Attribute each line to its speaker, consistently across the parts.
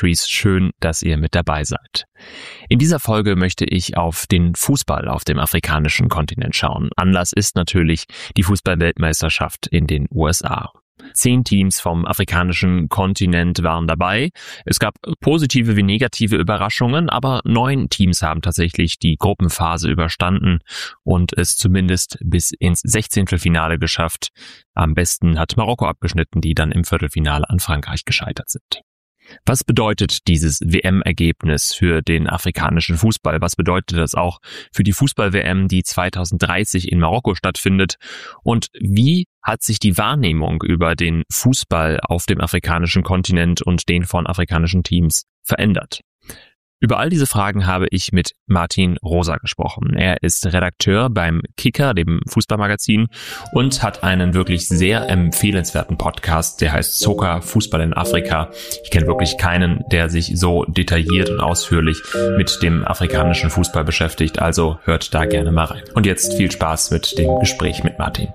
Speaker 1: Countries. Schön, dass ihr mit dabei seid. In dieser Folge möchte ich auf den Fußball auf dem afrikanischen Kontinent schauen. Anlass ist natürlich die Fußball-Weltmeisterschaft in den USA. 10 Teams vom afrikanischen Kontinent waren dabei. Es gab positive wie negative Überraschungen, aber 9 Teams haben tatsächlich die Gruppenphase überstanden und es zumindest bis ins 16. Finale geschafft. Am besten hat Marokko abgeschnitten, die dann im Viertelfinale an Frankreich gescheitert sind. Was bedeutet dieses WM-Ergebnis für den afrikanischen Fußball? Was bedeutet das auch für die Fußball-WM, die 2030 in Marokko stattfindet? Und wie hat sich die Wahrnehmung über den Fußball auf dem afrikanischen Kontinent und den von afrikanischen Teams verändert? Über all diese Fragen habe ich mit Martin Rosa gesprochen. Er ist Redakteur beim Kicker, dem Fußballmagazin, und hat einen wirklich sehr empfehlenswerten Podcast, der heißt Soka Fußball in Afrika. Ich kenne wirklich keinen, der sich so detailliert und ausführlich mit dem afrikanischen Fußball beschäftigt, also hört da gerne mal rein. Und jetzt viel Spaß mit dem Gespräch mit Martin.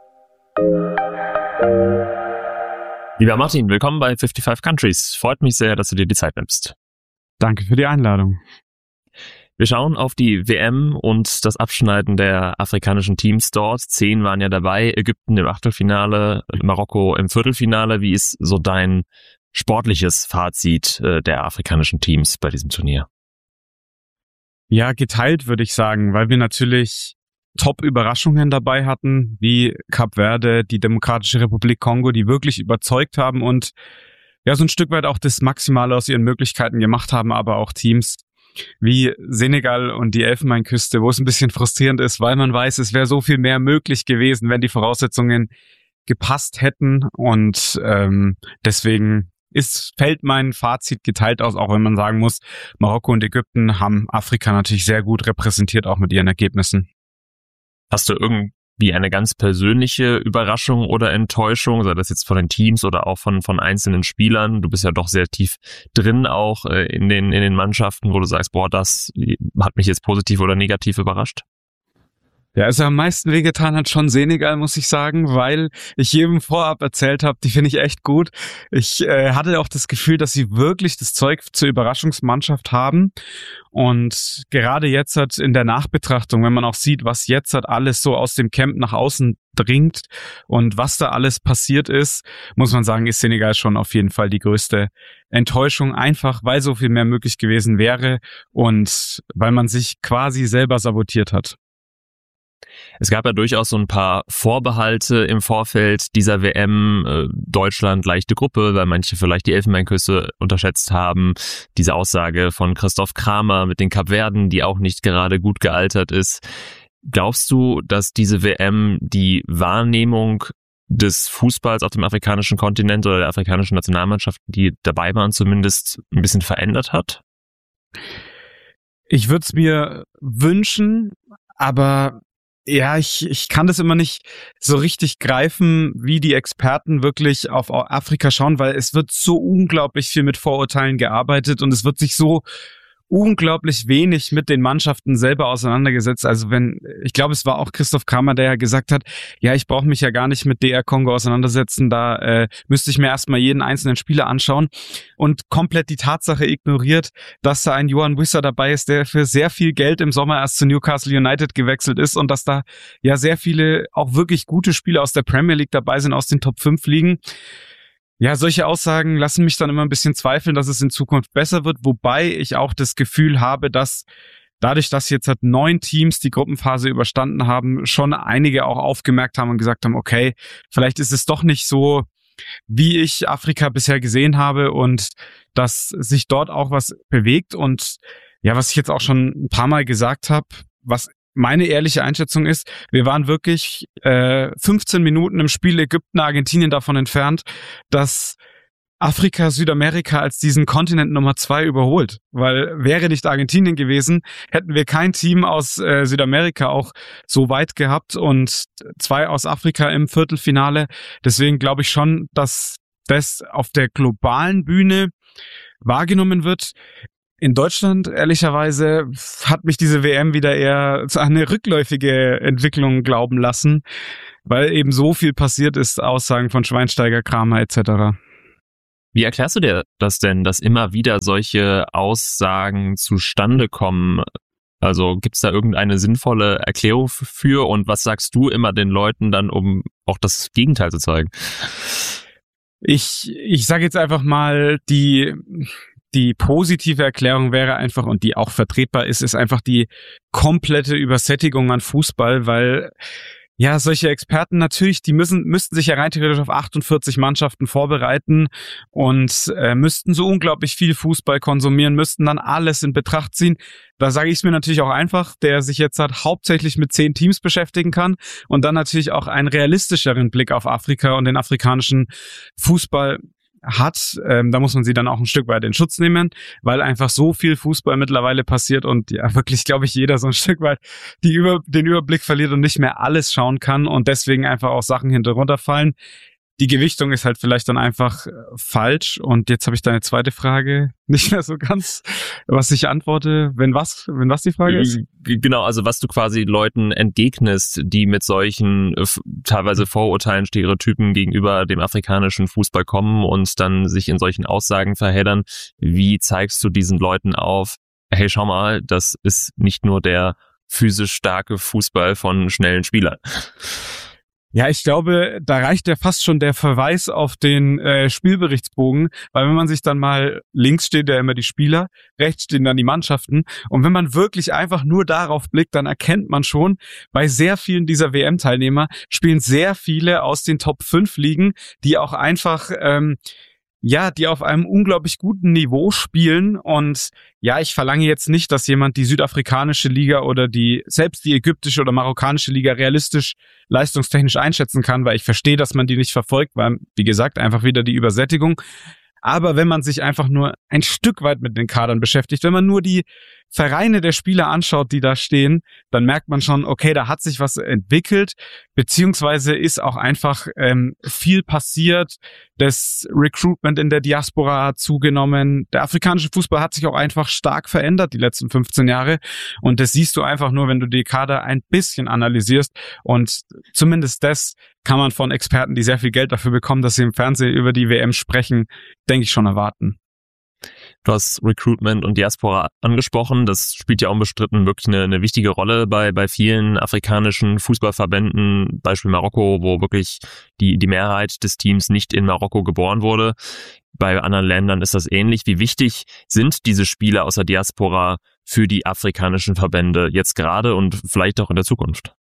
Speaker 1: Lieber Martin, willkommen bei 55 Countries. Freut mich sehr, dass du dir die Zeit nimmst.
Speaker 2: Danke für die Einladung.
Speaker 1: Wir schauen auf die WM und das Abschneiden der afrikanischen Teams dort. 10 waren ja dabei, Ägypten im Achtelfinale, Marokko im Viertelfinale. Wie ist so dein sportliches Fazit der afrikanischen Teams bei diesem Turnier?
Speaker 2: Ja, geteilt würde ich sagen, weil wir natürlich Top-Überraschungen dabei hatten, wie Kap Verde, die Demokratische Republik Kongo, die wirklich überzeugt haben und ja, so ein Stück weit auch das Maximale aus ihren Möglichkeiten gemacht haben, aber auch Teams wie Senegal und die Elfenbeinküste, wo es ein bisschen frustrierend ist, weil man weiß, es wäre so viel mehr möglich gewesen, wenn die Voraussetzungen gepasst hätten und deswegen fällt mein Fazit geteilt aus, auch wenn man sagen muss, Marokko und Ägypten haben Afrika natürlich sehr gut repräsentiert, auch mit ihren Ergebnissen.
Speaker 1: Hast du irgendwie eine ganz persönliche Überraschung oder Enttäuschung, sei das jetzt von den Teams oder auch von einzelnen Spielern? Du bist ja doch sehr tief drin auch in den Mannschaften, wo du sagst, boah, das hat mich jetzt positiv oder negativ überrascht.
Speaker 2: Ja, also am meisten wehgetan hat schon Senegal, muss ich sagen, weil ich jedem vorab erzählt habe, die finde ich echt gut. Ich hatte auch das Gefühl, dass sie wirklich das Zeug zur Überraschungsmannschaft haben. Und gerade jetzt halt in der Nachbetrachtung, wenn man auch sieht, was jetzt halt alles so aus dem Camp nach außen dringt und was da alles passiert ist, muss man sagen, ist Senegal schon auf jeden Fall die größte Enttäuschung, einfach weil so viel mehr möglich gewesen wäre und weil man sich quasi selber sabotiert hat.
Speaker 1: Es gab ja durchaus so ein paar Vorbehalte im Vorfeld dieser WM. Deutschland leichte Gruppe, weil manche vielleicht die Elfenbeinküste unterschätzt haben. Diese Aussage von Christoph Kramer mit den Kapverden, die auch nicht gerade gut gealtert ist. Glaubst du, dass diese WM die Wahrnehmung des Fußballs auf dem afrikanischen Kontinent oder der afrikanischen Nationalmannschaften, die dabei waren, zumindest ein bisschen verändert hat?
Speaker 2: Ich würde es mir wünschen, aber ja, ich kann das immer nicht so richtig greifen, wie die Experten wirklich auf Afrika schauen, weil es wird so unglaublich viel mit Vorurteilen gearbeitet und es wird sich so unglaublich wenig mit den Mannschaften selber auseinandergesetzt. Also ich glaube, es war auch Christoph Kramer, der ja gesagt hat, ja, ich brauche mich ja gar nicht mit DR Kongo auseinandersetzen, da müsste ich mir erstmal jeden einzelnen Spieler anschauen und komplett die Tatsache ignoriert, dass da ein Yoane Wissa dabei ist, der für sehr viel Geld im Sommer erst zu Newcastle United gewechselt ist und dass da ja sehr viele auch wirklich gute Spieler aus der Premier League dabei sind, aus den Top 5 Ligen. Ja, solche Aussagen lassen mich dann immer ein bisschen zweifeln, dass es in Zukunft besser wird, wobei ich auch das Gefühl habe, dass dadurch, dass jetzt halt 9 Teams die Gruppenphase überstanden haben, schon einige auch aufgemerkt haben und gesagt haben, okay, vielleicht ist es doch nicht so, wie ich Afrika bisher gesehen habe und dass sich dort auch was bewegt und ja, was ich jetzt auch schon ein paar Mal gesagt habe, was meine ehrliche Einschätzung ist, wir waren wirklich 15 Minuten im Spiel Ägypten-Argentinien davon entfernt, dass Afrika Südamerika als diesen Kontinent Nummer 2 überholt. Weil wäre nicht Argentinien gewesen, hätten wir kein Team aus Südamerika auch so weit gehabt und 2 aus Afrika im Viertelfinale. Deswegen glaube ich schon, dass das auf der globalen Bühne wahrgenommen wird. In Deutschland, ehrlicherweise, hat mich diese WM wieder eher zu eine rückläufige Entwicklung glauben lassen, weil eben so viel passiert ist, Aussagen von Schweinsteiger, Kramer etc.
Speaker 1: Wie erklärst du dir das denn, dass immer wieder solche Aussagen zustande kommen? Also gibt es da irgendeine sinnvolle Erklärung für und was sagst du immer den Leuten dann, um auch das Gegenteil zu zeigen?
Speaker 2: Ich sage jetzt einfach mal, die positive Erklärung wäre einfach, und die auch vertretbar ist einfach die komplette Übersättigung an Fußball, weil ja, solche Experten natürlich, die müssten sich ja rein theoretisch auf 48 Mannschaften vorbereiten und müssten so unglaublich viel Fußball konsumieren, müssten dann alles in Betracht ziehen. Da sage ich es mir natürlich auch einfach, der sich jetzt halt hauptsächlich mit 10 Teams beschäftigen kann und dann natürlich auch einen realistischeren Blick auf Afrika und den afrikanischen Fußball hat, da muss man sie dann auch ein Stück weit in Schutz nehmen, weil einfach so viel Fußball mittlerweile passiert und ja wirklich, glaube ich, jeder so ein Stück weit den Überblick verliert und nicht mehr alles schauen kann und deswegen einfach auch Sachen hinten runterfallen. Die Gewichtung ist halt vielleicht dann einfach falsch und jetzt habe ich deine zweite Frage nicht mehr so ganz, was ich antworte, wenn was die Frage ist.
Speaker 1: Genau, also was du quasi Leuten entgegnest, die mit solchen teilweise Vorurteilen, Stereotypen gegenüber dem afrikanischen Fußball kommen und dann sich in solchen Aussagen verheddern. Wie zeigst du diesen Leuten auf, hey, schau mal, das ist nicht nur der physisch starke Fußball von schnellen Spielern?
Speaker 2: Ja, ich glaube, da reicht ja fast schon der Verweis auf den Spielberichtsbogen, weil wenn man sich dann mal, links steht ja immer die Spieler, rechts stehen dann die Mannschaften und wenn man wirklich einfach nur darauf blickt, dann erkennt man schon, bei sehr vielen dieser WM-Teilnehmer spielen sehr viele aus den Top 5 Ligen, die auch einfach die auf einem unglaublich guten Niveau spielen und ja, ich verlange jetzt nicht, dass jemand die südafrikanische Liga oder selbst die ägyptische oder marokkanische Liga realistisch leistungstechnisch einschätzen kann, weil ich verstehe, dass man die nicht verfolgt, weil, wie gesagt, einfach wieder die Übersättigung. Aber wenn man sich einfach nur ein Stück weit mit den Kadern beschäftigt, wenn man nur die Vereine der Spieler anschaut, die da stehen, dann merkt man schon, okay, da hat sich was entwickelt, beziehungsweise ist auch einfach viel passiert. Das Recruitment in der Diaspora hat zugenommen. Der afrikanische Fußball hat sich auch einfach stark verändert die letzten 15 Jahre. Und das siehst du einfach nur, wenn du die Kader ein bisschen analysierst. Und zumindest das kann man von Experten, die sehr viel Geld dafür bekommen, dass sie im Fernsehen über die WM sprechen, denke ich schon erwarten.
Speaker 1: Du hast Recruitment und Diaspora angesprochen. Das spielt ja unbestritten wirklich eine wichtige Rolle bei vielen afrikanischen Fußballverbänden, Beispiel Marokko, wo wirklich die Mehrheit des Teams nicht in Marokko geboren wurde. Bei anderen Ländern ist das ähnlich. Wie wichtig sind diese Spieler aus der Diaspora für die afrikanischen Verbände jetzt gerade und vielleicht auch in der Zukunft?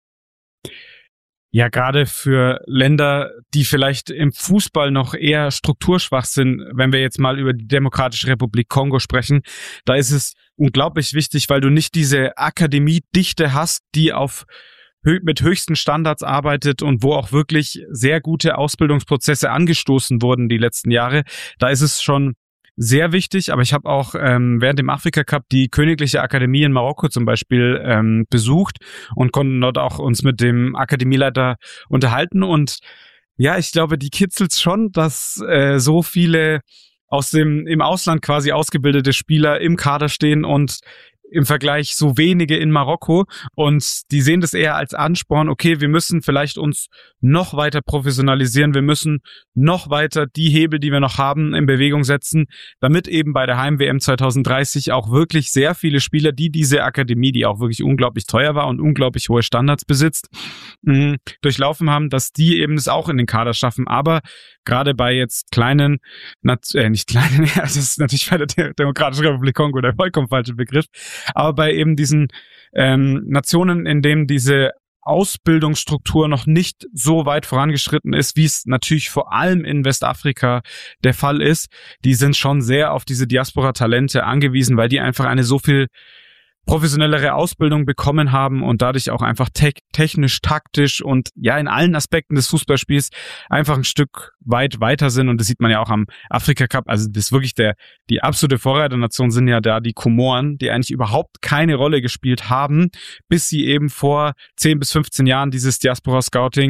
Speaker 2: Ja, gerade für Länder, die vielleicht im Fußball noch eher strukturschwach sind, wenn wir jetzt mal über die Demokratische Republik Kongo sprechen, da ist es unglaublich wichtig, weil du nicht diese Akademiedichte hast, die mit höchsten Standards arbeitet und wo auch wirklich sehr gute Ausbildungsprozesse angestoßen wurden die letzten Jahre. Da ist es schon sehr wichtig, aber ich habe auch während dem Afrika Cup die Königliche Akademie in Marokko zum Beispiel besucht und konnten dort auch uns mit dem Akademieleiter unterhalten und ja, ich glaube, die kitzelt's schon, dass so viele im Ausland quasi ausgebildete Spieler im Kader stehen und im Vergleich so wenige in Marokko und die sehen das eher als Ansporn, okay, wir müssen vielleicht uns noch weiter professionalisieren, wir müssen noch weiter die Hebel, die wir noch haben, in Bewegung setzen, damit eben bei der Heim-WM 2030 auch wirklich sehr viele Spieler, die diese Akademie, die auch wirklich unglaublich teuer war und unglaublich hohe Standards besitzt, durchlaufen haben, dass die eben das auch in den Kader schaffen, aber gerade bei jetzt kleinen, nicht kleinen, das ist natürlich bei der Demokratischen Republik Kongo der vollkommen falsche Begriff, aber bei eben diesen Nationen, in denen diese Ausbildungsstruktur noch nicht so weit vorangeschritten ist, wie es natürlich vor allem in Westafrika der Fall ist, die sind schon sehr auf diese Diaspora-Talente angewiesen, weil die einfach eine so viel professionellere Ausbildung bekommen haben und dadurch auch einfach technisch, taktisch und ja in allen Aspekten des Fußballspiels einfach ein Stück weit weiter sind und das sieht man ja auch am Afrika Cup, also das ist wirklich die absolute Vorreiternation sind ja da die Komoren, die eigentlich überhaupt keine Rolle gespielt haben, bis sie eben vor 10 bis 15 Jahren dieses Diaspora-Scouting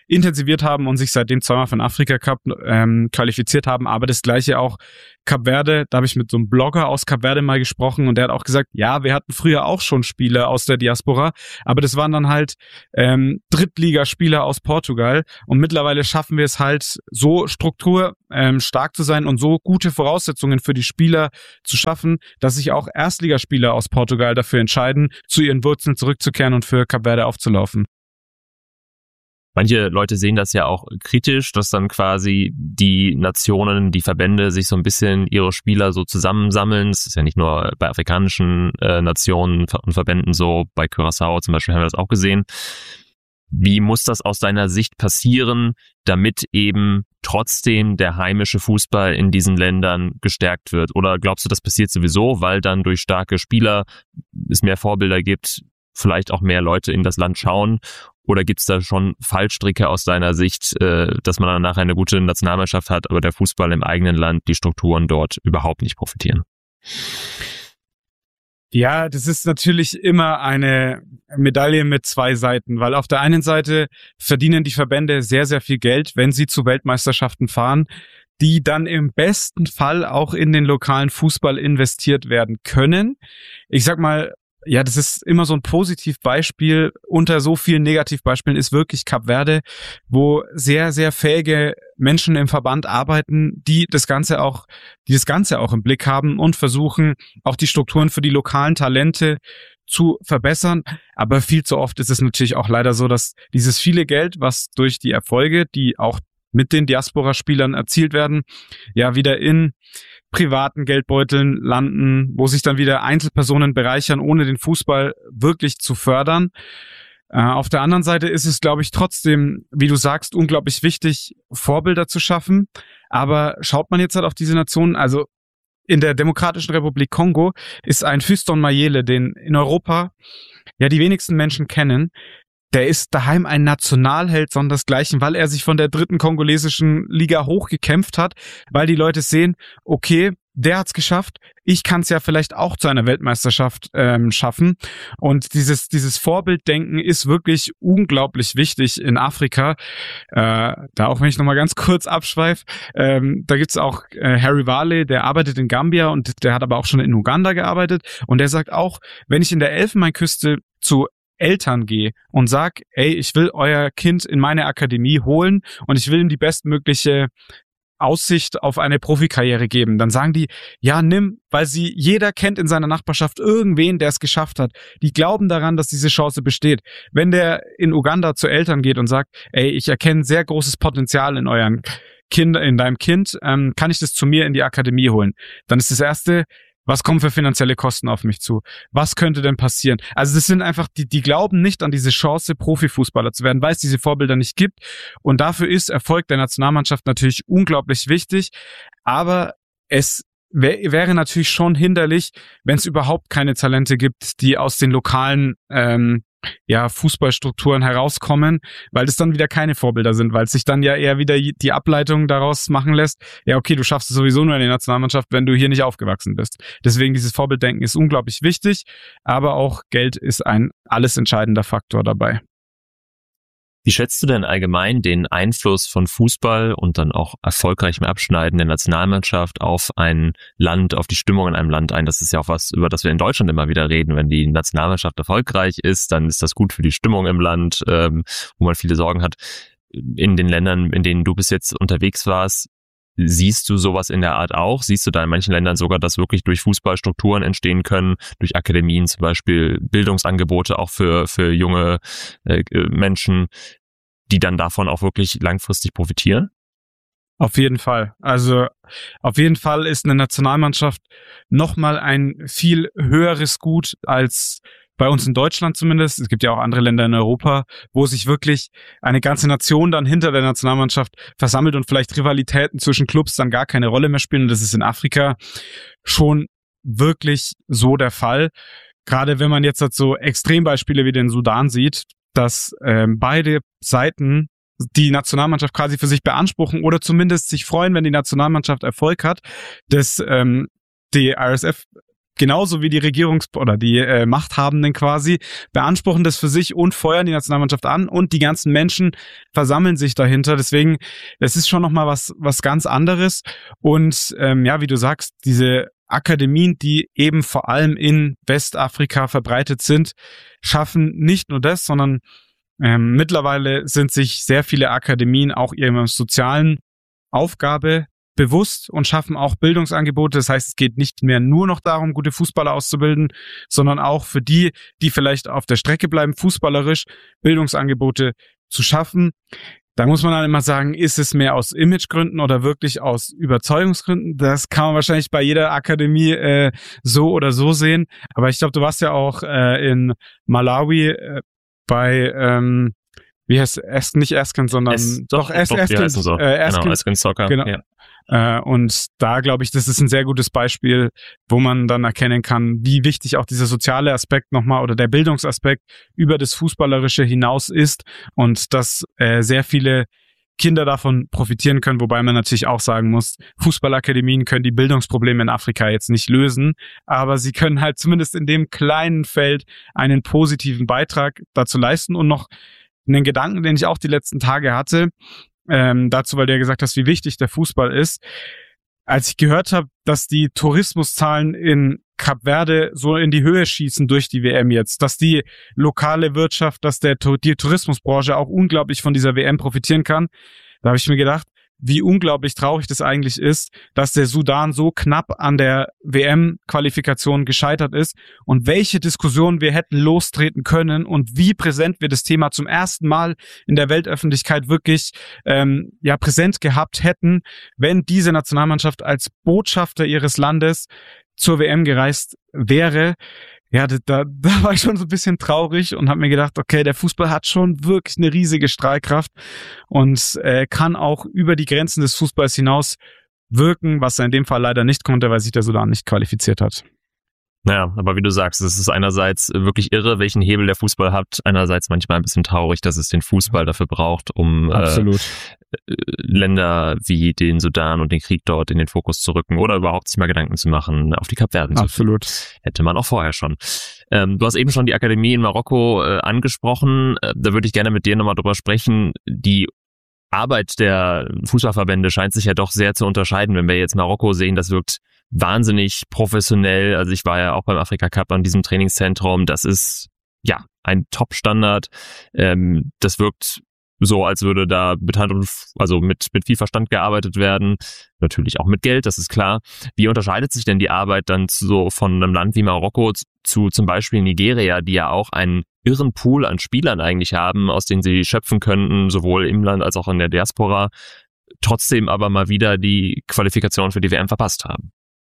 Speaker 2: intensiviert haben und sich seitdem zweimal für den Afrika Cup qualifiziert haben. Aber das Gleiche auch Kap Verde, da habe ich mit so einem Blogger aus Kap Verde mal gesprochen und der hat auch gesagt, ja, wir hatten früher auch schon Spieler aus der Diaspora, aber das waren dann halt Drittligaspieler aus Portugal und mittlerweile schaffen wir es halt so stark zu sein und so gute Voraussetzungen für die Spieler zu schaffen, dass sich auch Erstligaspieler aus Portugal dafür entscheiden, zu ihren Wurzeln zurückzukehren und für Kap Verde aufzulaufen.
Speaker 1: Manche Leute sehen das ja auch kritisch, dass dann quasi die Nationen, die Verbände sich so ein bisschen ihre Spieler so zusammensammeln. Das ist ja nicht nur bei afrikanischen Nationen und Verbänden so, bei Curaçao zum Beispiel haben wir das auch gesehen. Wie muss das aus deiner Sicht passieren, damit eben trotzdem der heimische Fußball in diesen Ländern gestärkt wird? Oder glaubst du, das passiert sowieso, weil dann durch starke Spieler es mehr Vorbilder gibt, vielleicht auch mehr Leute in das Land schauen? Oder gibt es da schon Fallstricke aus deiner Sicht, dass man dann nachher eine gute Nationalmannschaft hat, aber der Fußball im eigenen Land, die Strukturen dort überhaupt nicht profitieren?
Speaker 2: Ja, das ist natürlich immer eine Medaille mit zwei Seiten, weil auf der einen Seite verdienen die Verbände sehr, sehr viel Geld, wenn sie zu Weltmeisterschaften fahren, die dann im besten Fall auch in den lokalen Fußball investiert werden können. Ich sag mal, ja, das ist immer so ein Positivbeispiel. Unter so vielen Negativbeispielen ist wirklich Kap Verde, wo sehr, sehr fähige Menschen im Verband arbeiten, die das Ganze auch im Blick haben und versuchen, auch die Strukturen für die lokalen Talente zu verbessern. Aber viel zu oft ist es natürlich auch leider so, dass dieses viele Geld, was durch die Erfolge, die auch mit den Diaspora-Spielern erzielt werden, ja wieder in privaten Geldbeuteln landen, wo sich dann wieder Einzelpersonen bereichern, ohne den Fußball wirklich zu fördern. Auf der anderen Seite ist es, glaube ich, trotzdem, wie du sagst, unglaublich wichtig, Vorbilder zu schaffen. Aber schaut man jetzt halt auf diese Nationen, also in der Demokratischen Republik Kongo ist ein Fiston Mayele, den in Europa ja die wenigsten Menschen kennen. Der ist daheim ein Nationalheld sondersgleichen, weil er sich von der 3. kongolesischen Liga hochgekämpft hat, weil die Leute sehen, okay, der hat's geschafft, ich kann es ja vielleicht auch zu einer Weltmeisterschaft schaffen. Und dieses Vorbilddenken ist wirklich unglaublich wichtig in Afrika. Da auch wenn ich nochmal ganz kurz abschweife, da gibt's auch Harry Wale, der arbeitet in Gambia und der hat aber auch schon in Uganda gearbeitet. Und der sagt auch, wenn ich in der Elfenbeinküste zu Eltern gehe und sag, ey, ich will euer Kind in meine Akademie holen und ich will ihm die bestmögliche Aussicht auf eine Profikarriere geben, dann sagen die, ja, nimm, weil jeder kennt in seiner Nachbarschaft irgendwen, der es geschafft hat. Die glauben daran, dass diese Chance besteht. Wenn der in Uganda zu Eltern geht und sagt, ey, ich erkenne sehr großes Potenzial in deinem Kind, kann ich das zu mir in die Akademie holen? Dann ist das Erste, was kommen für finanzielle Kosten auf mich zu? Was könnte denn passieren? Also das sind einfach, die glauben nicht an diese Chance, Profifußballer zu werden, weil es diese Vorbilder nicht gibt. Und dafür ist Erfolg der Nationalmannschaft natürlich unglaublich wichtig. Aber es wäre natürlich schon hinderlich, wenn es überhaupt keine Talente gibt, die aus den lokalen Fußballstrukturen herauskommen, weil das dann wieder keine Vorbilder sind, weil es sich dann ja eher wieder die Ableitung daraus machen lässt, ja okay, du schaffst es sowieso nur in der Nationalmannschaft, wenn du hier nicht aufgewachsen bist. Deswegen dieses Vorbilddenken ist unglaublich wichtig, aber auch Geld ist ein alles entscheidender Faktor dabei.
Speaker 1: Wie schätzt du denn allgemein den Einfluss von Fußball und dann auch erfolgreichem Abschneiden der Nationalmannschaft auf ein Land, auf die Stimmung in einem Land ein? Das ist ja auch was, über das wir in Deutschland immer wieder reden. Wenn die Nationalmannschaft erfolgreich ist, dann ist das gut für die Stimmung im Land, wo man viele Sorgen hat. In den Ländern, in denen du bis jetzt unterwegs warst, siehst du sowas in der Art auch? Siehst du da in manchen Ländern sogar, dass wirklich durch Fußball Strukturen entstehen können, durch Akademien zum Beispiel, Bildungsangebote auch für junge Menschen, die dann davon auch wirklich langfristig profitieren?
Speaker 2: Auf jeden Fall. Also auf jeden Fall ist eine Nationalmannschaft nochmal ein viel höheres Gut als bei uns in Deutschland zumindest. Es gibt ja auch andere Länder in Europa, wo sich wirklich eine ganze Nation dann hinter der Nationalmannschaft versammelt und vielleicht Rivalitäten zwischen Clubs dann gar keine Rolle mehr spielen. Und das ist in Afrika schon wirklich so der Fall. Gerade wenn man jetzt so Extrembeispiele wie den Sudan sieht, dass beide Seiten die Nationalmannschaft quasi für sich beanspruchen oder zumindest sich freuen, wenn die Nationalmannschaft Erfolg hat. Die RSF genauso wie die oder die Machthabenden quasi, beanspruchen das für sich und feuern die Nationalmannschaft an und die ganzen Menschen versammeln sich dahinter. Deswegen, es ist schon nochmal was ganz anderes. Und wie du sagst, diese Akademien, die eben vor allem in Westafrika verbreitet sind, schaffen nicht nur das, sondern mittlerweile sind sich sehr viele Akademien auch ihrer sozialen Aufgabe bewusst und schaffen auch Bildungsangebote. Das heißt, es geht nicht mehr nur noch darum, gute Fußballer auszubilden, sondern auch für die vielleicht auf der Strecke bleiben, fußballerisch Bildungsangebote zu schaffen. Da muss man dann immer sagen, ist es mehr aus Imagegründen oder wirklich aus Überzeugungsgründen? Das kann man wahrscheinlich bei jeder Akademie so oder so sehen. Aber ich glaube, du warst ja auch in Malawi bei wie heißt nicht Erskine, sondern
Speaker 1: Erskine Soccer.
Speaker 2: Genau. Ja. Und da glaube ich, das ist ein sehr gutes Beispiel, wo man dann erkennen kann, wie wichtig auch dieser soziale Aspekt nochmal oder der Bildungsaspekt über das Fußballerische hinaus ist und dass sehr viele Kinder davon profitieren können, wobei man natürlich auch sagen muss, Fußballakademien können die Bildungsprobleme in Afrika jetzt nicht lösen, aber sie können halt zumindest in dem kleinen Feld einen positiven Beitrag dazu leisten. Und noch einen Gedanken, den ich auch die letzten Tage hatte, dazu, weil du ja gesagt hast, wie wichtig der Fußball ist. Als ich gehört habe, dass die Tourismuszahlen in Kap Verde so in die Höhe schießen durch die WM jetzt, dass die lokale Wirtschaft, dass die Tourismusbranche auch unglaublich von dieser WM profitieren kann, da habe ich mir gedacht, wie unglaublich traurig das eigentlich ist, dass der Sudan so knapp an der WM-Qualifikation gescheitert ist und welche Diskussionen wir hätten lostreten können und wie präsent wir das Thema zum ersten Mal in der Weltöffentlichkeit wirklich präsent gehabt hätten, wenn diese Nationalmannschaft als Botschafter ihres Landes zur WM gereist wäre. Ja, da war ich schon so ein bisschen traurig und habe mir gedacht, okay, der Fußball hat schon wirklich eine riesige Strahlkraft und kann auch über die Grenzen des Fußballs hinaus wirken, was er in dem Fall leider nicht konnte, weil sich der Sudan nicht qualifiziert hat.
Speaker 1: Naja, aber wie du sagst, es ist einerseits wirklich irre, welchen Hebel der Fußball hat, einerseits manchmal ein bisschen traurig, dass es den Fußball dafür braucht, um Länder wie den Sudan und den Krieg dort in den Fokus zu rücken oder überhaupt sich mal Gedanken zu machen, auf die Kapverden zu fliegen. Hätte man auch vorher schon. Du hast eben schon die Akademie in Marokko angesprochen. Da würde ich gerne mit dir nochmal drüber sprechen. Die Arbeit der Fußballverbände scheint sich ja doch sehr zu unterscheiden. Wenn wir jetzt Marokko sehen, das wirkt wahnsinnig professionell. Also ich war ja auch beim Afrika Cup an diesem Trainingszentrum. Das ist ja ein Top-Standard. Das wirkt so, als würde da mit viel Verstand gearbeitet werden. Natürlich auch mit Geld, das ist klar. Wie unterscheidet sich denn die Arbeit dann so von einem Land wie Marokko zu zum Beispiel Nigeria, die ja auch einen irren Pool an Spielern eigentlich haben, aus denen sie schöpfen könnten, sowohl im Land als auch in der Diaspora, trotzdem aber mal wieder die Qualifikation für die WM verpasst haben?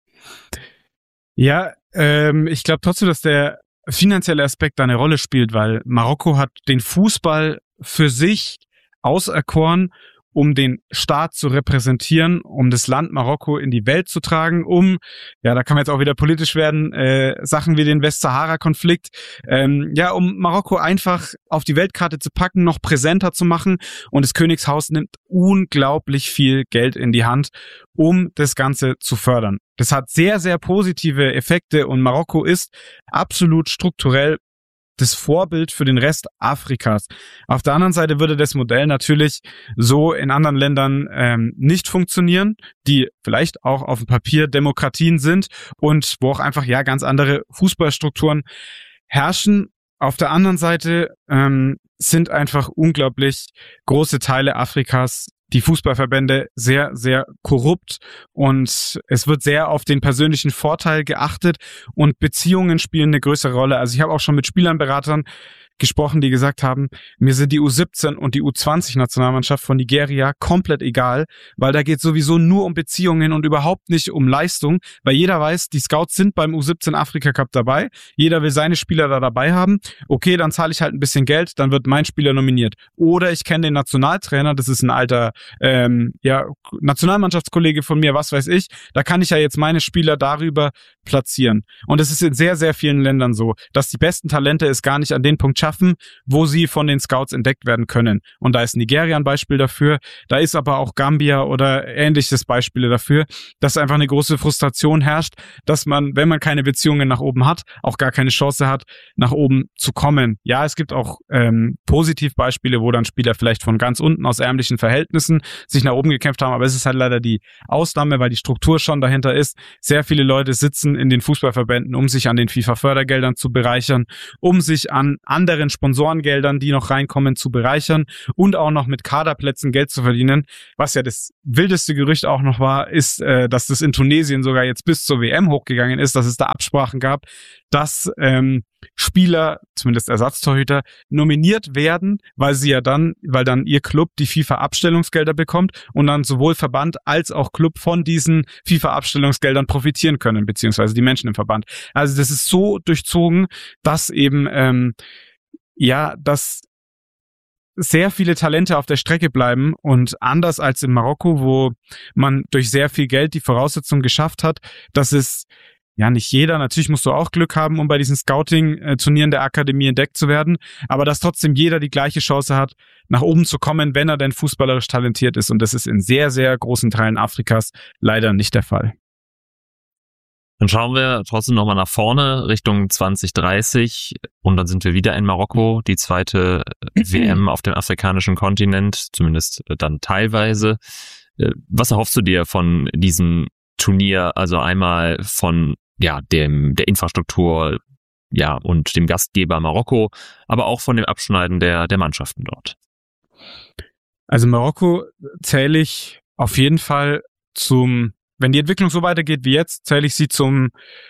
Speaker 2: Ja, ich glaube trotzdem, dass der finanzielle Aspekt da eine Rolle spielt, weil Marokko hat den Fußball für sich auserkoren, um den Staat zu repräsentieren, um das Land Marokko in die Welt zu tragen, da kann man jetzt auch wieder politisch werden, Sachen wie den Westsahara-Konflikt, um Marokko einfach auf die Weltkarte zu packen, noch präsenter zu machen, und das Königshaus nimmt unglaublich viel Geld in die Hand, um das Ganze zu fördern. Das hat sehr, sehr positive Effekte und Marokko ist absolut strukturell das Vorbild für den Rest Afrikas. Auf der anderen Seite würde das Modell natürlich so in anderen Ländern nicht funktionieren, die vielleicht auch auf dem Papier Demokratien sind und wo auch einfach ganz andere Fußballstrukturen herrschen. Auf der anderen Seite sind einfach unglaublich große Teile Afrikas, die Fußballverbände, sehr, sehr korrupt, und es wird sehr auf den persönlichen Vorteil geachtet und Beziehungen spielen eine größere Rolle. Also ich habe auch schon mit Spielernberatern gesprochen, die gesagt haben, mir sind die U17 und die U20-Nationalmannschaft von Nigeria komplett egal, weil da geht sowieso nur um Beziehungen und überhaupt nicht um Leistung, weil jeder weiß, die Scouts sind beim U17 Afrika Cup dabei, jeder will seine Spieler da dabei haben, okay, dann zahle ich halt ein bisschen Geld, dann wird mein Spieler nominiert. Oder ich kenne den Nationaltrainer, das ist ein alter Nationalmannschaftskollege von mir, was weiß ich, da kann ich ja jetzt meine Spieler darüber platzieren. Und es ist in sehr, sehr vielen Ländern so, dass die besten Talente es gar nicht an den Punkt schaffen, wo sie von den Scouts entdeckt werden können. Und da ist Nigeria ein Beispiel dafür, da ist aber auch Gambia oder ähnliches Beispiele dafür, dass einfach eine große Frustration herrscht, dass man, wenn man keine Beziehungen nach oben hat, auch gar keine Chance hat, nach oben zu kommen. Ja, es gibt auch Positivbeispiele, wo dann Spieler vielleicht von ganz unten aus ärmlichen Verhältnissen sich nach oben gekämpft haben, aber es ist halt leider die Ausnahme, weil die Struktur schon dahinter ist. Sehr viele Leute sitzen in den Fußballverbänden, um sich an den FIFA-Fördergeldern zu bereichern, um sich an anderen Sponsorengeldern, die noch reinkommen, zu bereichern und auch noch mit Kaderplätzen Geld zu verdienen. Was ja das wildeste Gerücht auch noch war, ist, dass das in Tunesien sogar jetzt bis zur WM hochgegangen ist, dass es da Absprachen gab, dass Spieler, zumindest Ersatztorhüter, nominiert werden, weil dann ihr Club die FIFA-Abstellungsgelder bekommt und dann sowohl Verband als auch Club von diesen FIFA-Abstellungsgeldern profitieren können, beziehungsweise die Menschen im Verband. Also das ist so durchzogen, dass eben dass sehr viele Talente auf der Strecke bleiben und anders als in Marokko, wo man durch sehr viel Geld die Voraussetzung geschafft hat, dass es ja nicht jeder, natürlich musst du auch Glück haben, um bei diesen Scouting-Turnieren der Akademie entdeckt zu werden, aber dass trotzdem jeder die gleiche Chance hat, nach oben zu kommen, wenn er denn fußballerisch talentiert ist. Und das ist in sehr, sehr großen Teilen Afrikas leider nicht der Fall.
Speaker 1: Dann schauen wir trotzdem nochmal nach vorne, Richtung 2030. Und dann sind wir wieder in Marokko, die zweite WM auf dem afrikanischen Kontinent, zumindest dann teilweise. Was erhoffst du dir von diesem Turnier? Also einmal von der Infrastruktur und dem Gastgeber Marokko, aber auch von dem Abschneiden der Mannschaften dort.
Speaker 2: Also Marokko zähle ich auf jeden Fall wenn die Entwicklung so weitergeht wie jetzt, zähle ich sie zum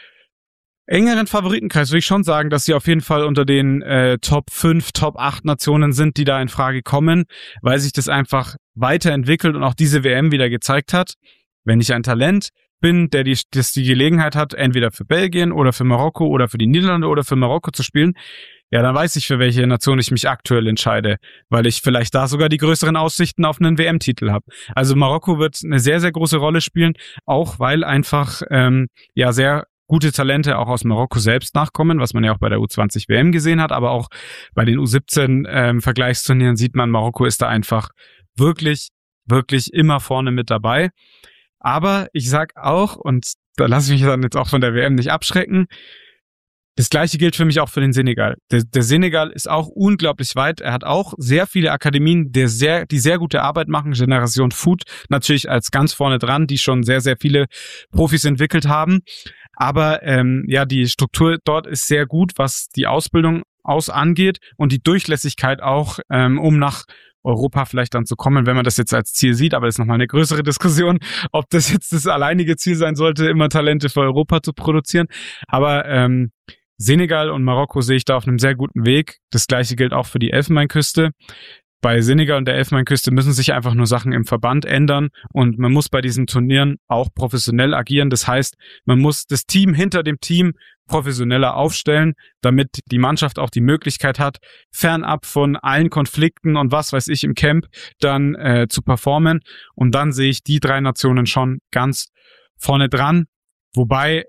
Speaker 2: engeren Favoritenkreis. Würde ich schon sagen, dass sie auf jeden Fall unter den Top 5, Top 8 Nationen sind, die da in Frage kommen, weil sich das einfach weiterentwickelt und auch diese WM wieder gezeigt hat. Wenn ich ein Talent bin, der die Gelegenheit hat, entweder für Belgien oder für Marokko oder für die Niederlande oder für Marokko zu spielen, ja, dann weiß ich, für welche Nation ich mich aktuell entscheide, weil ich vielleicht da sogar die größeren Aussichten auf einen WM-Titel habe. Also Marokko wird eine sehr, sehr große Rolle spielen, auch weil einfach sehr gute Talente auch aus Marokko selbst nachkommen, was man ja auch bei der U20 WM gesehen hat, aber auch bei den U17 Vergleichsturnieren sieht man, Marokko ist da einfach wirklich, wirklich immer vorne mit dabei. Aber ich sag auch, und da lasse ich mich dann jetzt auch von der WM nicht abschrecken, das Gleiche gilt für mich auch für den Senegal. Der Senegal ist auch unglaublich weit. Er hat auch sehr viele Akademien, die sehr gute Arbeit machen. Generation Foot natürlich als ganz vorne dran, die schon sehr, sehr viele Profis entwickelt haben. Aber die Struktur dort ist sehr gut, was die Ausbildung angeht und die Durchlässigkeit auch, um nach Europa vielleicht dann zu kommen, wenn man das jetzt als Ziel sieht. Aber das ist nochmal eine größere Diskussion, ob das jetzt das alleinige Ziel sein sollte, immer Talente für Europa zu produzieren. Aber Senegal und Marokko sehe ich da auf einem sehr guten Weg. Das Gleiche gilt auch für die Elfenbeinküste. Bei Senegal und der Elfenbeinküste müssen sich einfach nur Sachen im Verband ändern und man muss bei diesen Turnieren auch professionell agieren. Das heißt, man muss das Team hinter dem Team professioneller aufstellen, damit die Mannschaft auch die Möglichkeit hat, fernab von allen Konflikten und was weiß ich im Camp dann zu performen. Und dann sehe ich die 3 Nationen schon ganz vorne dran, wobei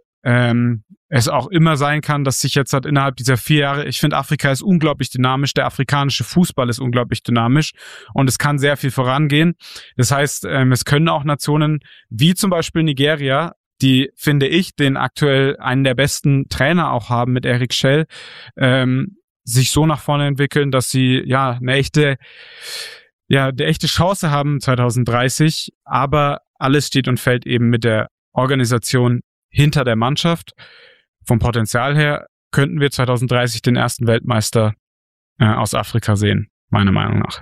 Speaker 2: es auch immer sein kann, dass sich jetzt innerhalb dieser 4 Jahre, ich finde, Afrika ist unglaublich dynamisch, der afrikanische Fußball ist unglaublich dynamisch und es kann sehr viel vorangehen. Das heißt, es können auch Nationen wie zum Beispiel Nigeria, die, finde ich, den aktuell einen der besten Trainer auch haben mit Eric Schell, sich so nach vorne entwickeln, dass sie eine echte Chance haben 2030, aber alles steht und fällt eben mit der Organisation hinter der Mannschaft. Vom Potenzial her könnten wir 2030 den ersten Weltmeister aus Afrika sehen, meiner Meinung nach.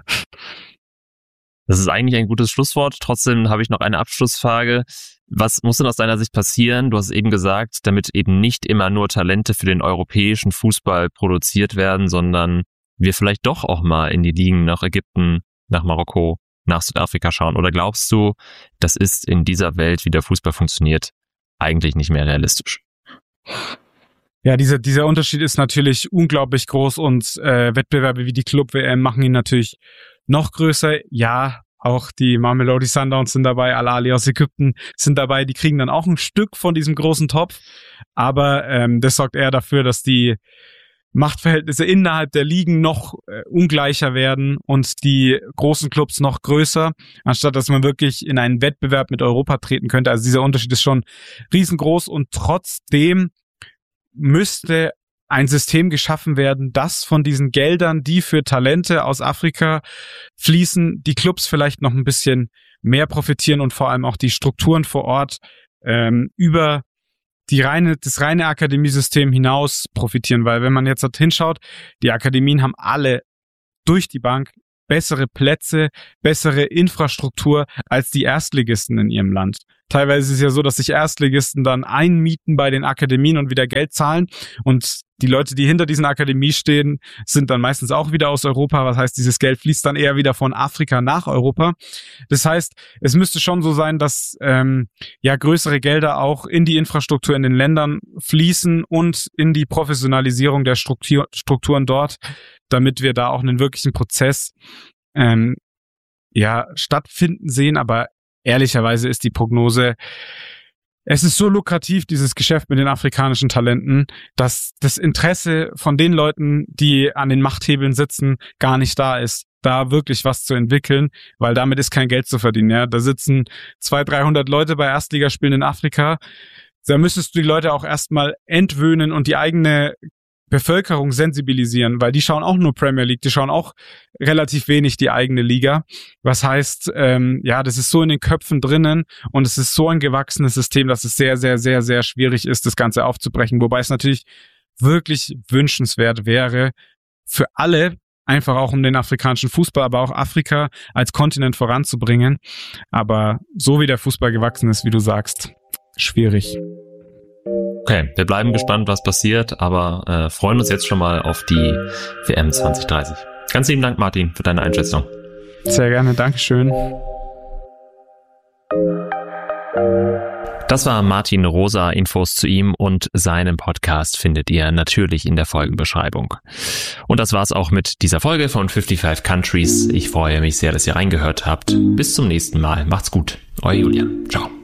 Speaker 1: Das ist eigentlich ein gutes Schlusswort. Trotzdem habe ich noch eine Abschlussfrage. Was muss denn aus deiner Sicht passieren? Du hast es eben gesagt, damit eben nicht immer nur Talente für den europäischen Fußball produziert werden, sondern wir vielleicht doch auch mal in die Ligen nach Ägypten, nach Marokko, nach Südafrika schauen. Oder glaubst du, das ist in dieser Welt, wie der Fußball funktioniert, eigentlich nicht mehr realistisch?
Speaker 2: Ja, dieser Unterschied ist natürlich unglaublich groß und Wettbewerbe wie die Club-WM machen ihn natürlich noch größer. Ja, auch die Mamelodi Sundowns sind dabei, Al Ahly aus Ägypten sind dabei, die kriegen dann auch ein Stück von diesem großen Topf, aber das sorgt eher dafür, dass die Machtverhältnisse innerhalb der Ligen noch ungleicher werden und die großen Clubs noch größer, anstatt dass man wirklich in einen Wettbewerb mit Europa treten könnte. Also dieser Unterschied ist schon riesengroß und trotzdem müsste ein System geschaffen werden, das von diesen Geldern, die für Talente aus Afrika fließen, die Clubs vielleicht noch ein bisschen mehr profitieren und vor allem auch die Strukturen vor Ort über das reine Akademiesystem hinaus profitieren, weil wenn man jetzt dort hinschaut, die Akademien haben alle durch die Bank bessere Plätze, bessere Infrastruktur als die Erstligisten in ihrem Land. Teilweise ist es ja so, dass sich Erstligisten dann einmieten bei den Akademien und wieder Geld zahlen und die Leute, die hinter diesen Akademien stehen, sind dann meistens auch wieder aus Europa. Was heißt, dieses Geld fließt dann eher wieder von Afrika nach Europa. Das heißt, es müsste schon so sein, dass größere Gelder auch in die Infrastruktur in den Ländern fließen und in die Professionalisierung der Strukturen dort, damit wir da auch einen wirklichen Prozess stattfinden sehen. Aber ehrlicherweise ist die Prognose, es ist so lukrativ, dieses Geschäft mit den afrikanischen Talenten, dass das Interesse von den Leuten, die an den Machthebeln sitzen, gar nicht da ist, da wirklich was zu entwickeln, weil damit ist kein Geld zu verdienen. Ja? Da sitzen 200-300 Leute bei Erstligaspielen in Afrika. Da müsstest du die Leute auch erstmal entwöhnen und die eigene Bevölkerung sensibilisieren, weil die schauen auch nur Premier League, die schauen auch relativ wenig die eigene Liga. Was heißt, das ist so in den Köpfen drinnen und es ist so ein gewachsenes System, dass es sehr, sehr, sehr, sehr schwierig ist, das Ganze aufzubrechen. Wobei es natürlich wirklich wünschenswert wäre für alle, einfach auch um den afrikanischen Fußball, aber auch Afrika als Kontinent voranzubringen. Aber so wie der Fußball gewachsen ist, wie du sagst, schwierig.
Speaker 1: Okay, wir bleiben gespannt, was passiert, aber freuen uns jetzt schon mal auf die WM 2030. Ganz lieben Dank, Martin, für deine Einschätzung.
Speaker 2: Sehr gerne, Dankeschön.
Speaker 1: Das war Martin Rosa. Infos zu ihm und seinem Podcast findet ihr natürlich in der Folgenbeschreibung. Und das war's auch mit dieser Folge von 55 Countries. Ich freue mich sehr, dass ihr reingehört habt. Bis zum nächsten Mal. Macht's gut. Euer Julian. Ciao.